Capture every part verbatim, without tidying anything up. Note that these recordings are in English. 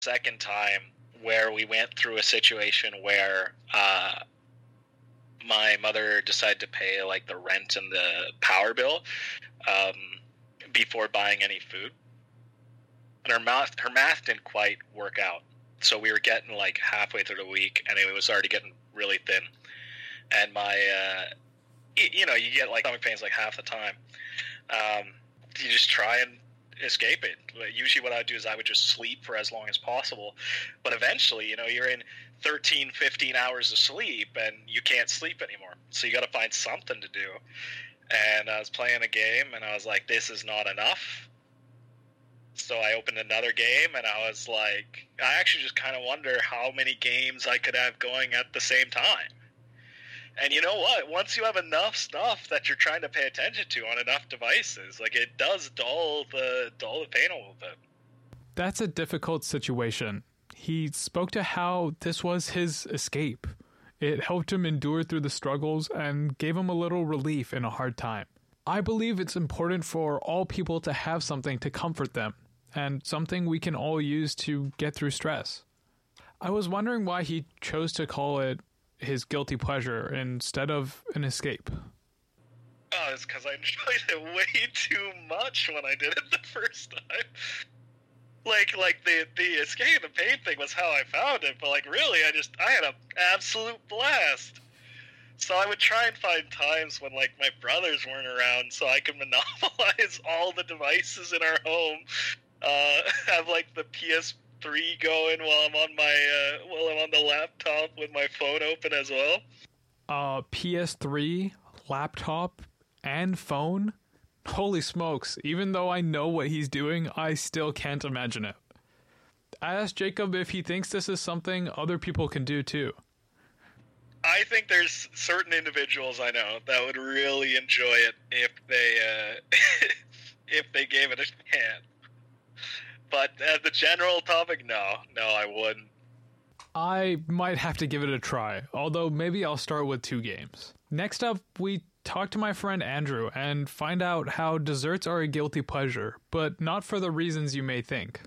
second time where we went through a situation where uh, my mother decided to pay like the rent and the power bill um, before buying any food, and her math her math didn't quite work out. So we were getting like halfway through the week, and it was already getting really thin. And my, uh, you know, you get like stomach pains like half the time. Um, you just try and escape it. Usually what I would do is I would just sleep for as long as possible. But eventually, you know, you're in thirteen, fifteen hours of sleep, and you can't sleep anymore. So you got to find something to do. And I was playing a game, and I was like, this is not enough. So I opened another game, and I was like, I actually just kind of wonder how many games I could have going at the same time. And you know what? Once you have enough stuff that you're trying to pay attention to on enough devices, like it does dull the dull the pain a little bit. That's a difficult situation. He spoke to how this was his escape. It helped him endure through the struggles and gave him a little relief in a hard time. I believe it's important for all people to have something to comfort them, and something we can all use to get through stress. I was wondering why he chose to call it his guilty pleasure instead of an escape. Oh, it's because I enjoyed it way too much when I did it the first time. Like, like the the escape, the pain thing was how I found it, but like really, I just I had an absolute blast. So I would try and find times when, like, my brothers weren't around so I could monopolize all the devices in our home. Uh, have, like, the P S three going while I'm on my, uh, while I'm on the laptop with my phone open as well. Uh, P S three, laptop, and phone? Holy smokes, even though I know what he's doing, I still can't imagine it. I asked Jacob if he thinks this is something other people can do, too. I think there's certain individuals I know that would really enjoy it if they uh, if they gave it a chance. But as the general topic, no, no, I wouldn't. I might have to give it a try, although maybe I'll start with two games. Next up, we talk to my friend Andrew and find out how desserts are a guilty pleasure, but not for the reasons you may think.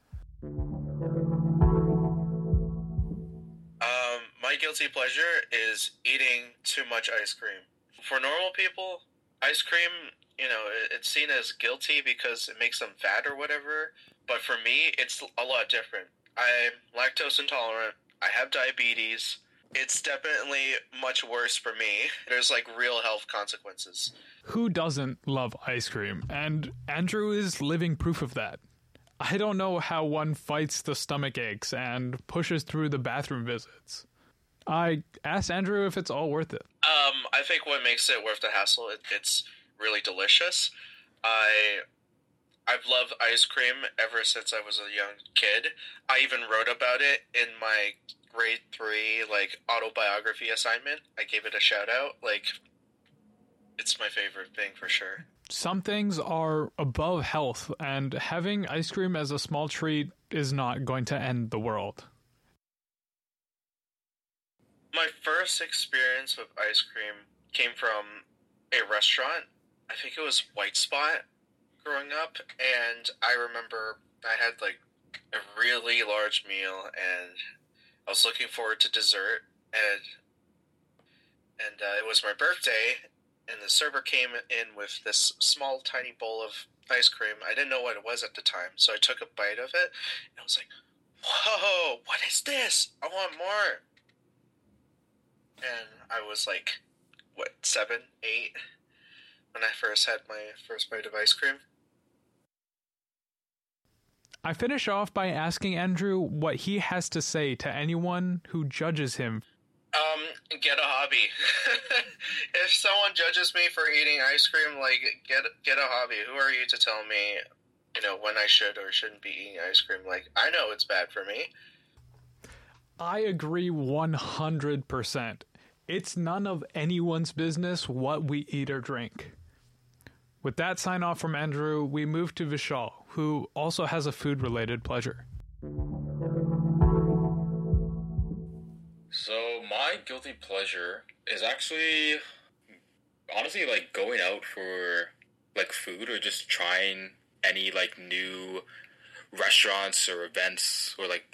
Um, my guilty pleasure is eating too much ice cream. For normal people, ice cream, you know, it's seen as guilty because it makes them fat or whatever. But for me, it's a lot different. I'm lactose intolerant. I have diabetes. It's definitely much worse for me. There's like real health consequences. Who doesn't love ice cream? And Andrew is living proof of that. I don't know how one fights the stomach aches and pushes through the bathroom visits. I asked Andrew if it's all worth it. Um, I think what makes it worth the hassle, it, it's really delicious. I, I've loved ice cream ever since I was a young kid. I even wrote about it in my grade three, like, autobiography assignment. I gave it a shout out. Like, it's my favorite thing for sure. Some things are above health, and having ice cream as a small treat is not going to end the world. My first experience with ice cream came from a restaurant. I think it was White Spot growing up, and I remember I had like a really large meal, and I was looking forward to dessert, and and uh, it was my birthday. And the server came in with this small, tiny bowl of ice cream. I didn't know what it was at the time, so I took a bite of it, and I was like, whoa, what is this? I want more. And I was like, what, seven, eight, when I first had my first bite of ice cream. I finish off by asking Andrew what he has to say to anyone who judges him. Um, get a hobby. If someone judges me for eating ice cream, like, get get a hobby. Who are you to tell me, you know, when I should or shouldn't be eating ice cream? Like, I know it's bad for me. I agree one hundred percent. It's none of anyone's business what we eat or drink. With that sign off from Andrew, we move to Vishal, who also has a food-related pleasure. So my guilty pleasure is actually, honestly, like going out for like food or just trying any like new restaurants or events or like